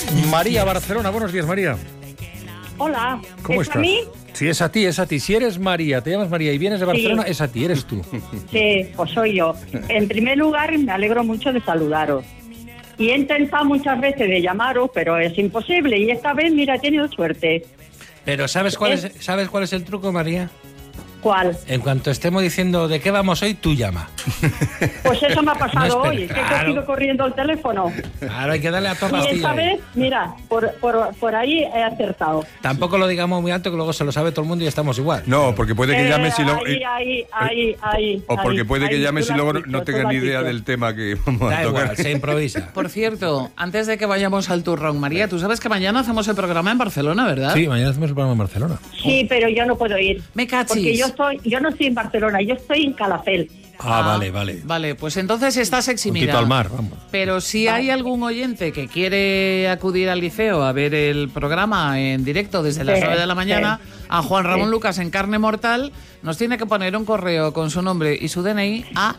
María, Barcelona. Buenos días, María. Hola. ¿Cómo ¿Es estás? a mí? Sí, es a ti, es a ti. Si eres María, te llamas María y vienes de Barcelona, Sí. es a ti, eres tú. Sí, pues soy yo. En primer lugar, me alegro mucho de saludaros. Y he intentado muchas veces de llamaros, pero es imposible. Y esta vez, mira, he tenido suerte. Pero ¿sabes cuál es el truco, María? ¿Cuál? En cuanto estemos diciendo de qué vamos hoy, tú llama. Pues eso me ha pasado No, hoy. espera, Que he claro. cogido corriendo el teléfono. Claro, hay que darle a toda Y pastilla. esta vez, mira, por ahí he acertado. Tampoco lo digamos muy alto, que luego se lo sabe todo el mundo y estamos igual. No, porque puede que llames y luego... Ahí. O porque puede que llames y luego no tengas ni idea del tema que vamos a Da tocar. igual, se improvisa. Por cierto, antes de que vayamos al turrón, María, tú sabes que mañana hacemos el programa en Barcelona, ¿verdad? Sí, mañana hacemos el programa en Barcelona. Sí, pero yo no puedo ir. Me cachis. Porque yo no estoy en Barcelona, yo estoy en Calafell. Vale. Vale, pues entonces estás eximida. Puntito al mar, vamos. Pero si hay algún oyente que quiere acudir al liceo a ver el programa en directo desde las 9 de la mañana, a Juan Ramón Lucas en Carne Mortal, nos tiene que poner un correo con su nombre y su DNI a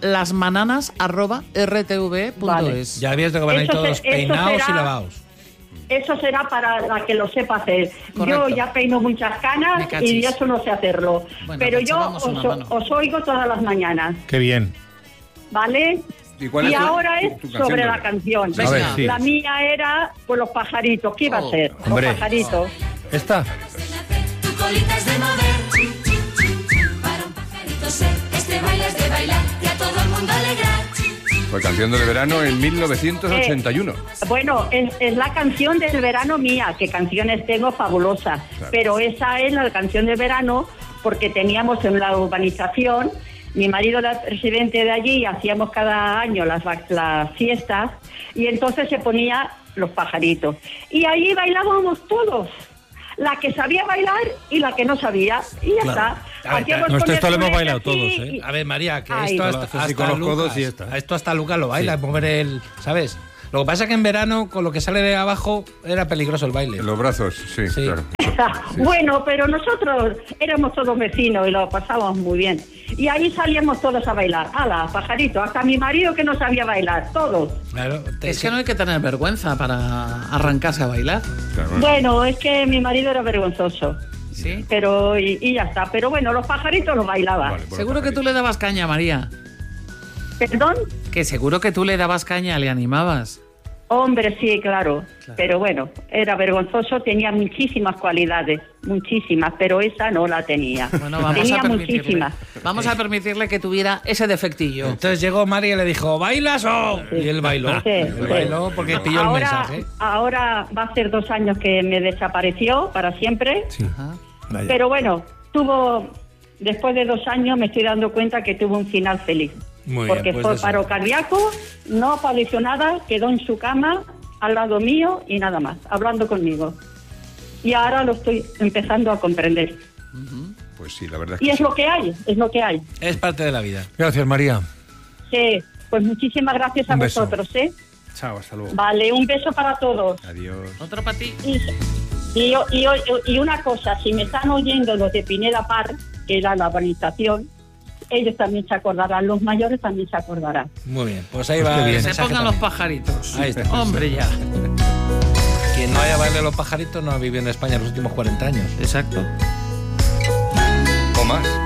lasmananas@rtv.es. Vale. Ya habías de que van ahí Eso todos se- eso peinados y será- lavados. Eso será para la que lo sepa hacer. Correcto. Yo ya peino muchas Me canas cachis. y eso no sé hacerlo. Bueno, pero pues yo echamos una mano. os oigo todas las mañanas, Qué bien. ¿vale? ¿Y cuál es tu- ahora tu es canción sobre de la hoy? canción. A ver, sí. La mía era pues los pajaritos. ¿Qué iba a ser? hombre. Los pajaritos. ¿Esta? Tu colita es de mover, para un pajarito ser. Este baile es de bailar y a todo el mundo alegrar. Pues canción del verano en 1981. Bueno, es la canción del verano mía, que canciones tengo fabulosas, Claro. pero esa es la canción del verano porque teníamos en la urbanización, mi marido era presidente de allí y hacíamos cada año las fiestas y entonces se ponía los pajaritos. Y ahí bailábamos todos, la que sabía bailar y la que no sabía, y ya está. A ver, Hacíamos no, con esto el lo hemos juguete bailado así todos, ¿eh? y- A ver, María, que Ay. esto Lo haces así hasta con los Lucas, codos y ya está. esto hasta Lucas lo baila, mover el, ¿sabes? Lo que pasa es que en verano, con lo que sale de abajo, era peligroso el baile. Los brazos, sí, Sí. claro. Bueno, pero nosotros éramos todos vecinos y lo pasábamos muy bien. Y ahí salíamos todos a bailar. ¡Hala, pajarito! Hasta mi marido que no sabía bailar, todos. Claro, Es que no hay que tener vergüenza para arrancarse a bailar. Claro. Bueno, es que mi marido era vergonzoso. ¿Sí? Pero, y ya está. Pero bueno, los pajaritos los bailaba. Vale, bueno, Seguro que tú le dabas caña, María. ¿Perdón? Que seguro que tú le dabas caña, le animabas. Hombre, sí, claro. Pero bueno, era vergonzoso, tenía muchísimas cualidades, muchísimas, pero esa no la tenía. Bueno, vamos tenía a permitirle. muchísimas. Vamos a permitirle que tuviera ese defectillo. Entonces llegó María y le dijo, ¿bailas o...? Y él bailó. Sí, Él sí. bailó porque pilló el mensaje. Ahora va a ser 2 años que me desapareció para siempre. Sí. Ajá. Vaya. Pero bueno, después de 2 años me estoy dando cuenta que tuvo un final feliz. Muy Porque bien, pues fue eso. paro cardíaco, no padeció nada, quedó en su cama, al lado mío y nada más, hablando conmigo. Y ahora lo estoy empezando a comprender. Pues sí, la verdad es Y que es sí. lo que hay, es lo que hay. Es parte de la vida. Gracias, María. Sí, pues muchísimas gracias a Un beso. vosotros, ¿eh? Chao, hasta luego. Vale, un beso para todos. Adiós. Otro para ti. Y una cosa, si me están oyendo los de Pineda Par, que era la organización, ellos también se acordarán, los mayores también se acordarán. Muy bien, pues ahí Pues va qué el bien. Se mensaje pongan los también. pajaritos. Ahí está. Hombre, ya. Quien no haya bailado los pajaritos no ha vivido en España los últimos 40 años. Exacto. O más.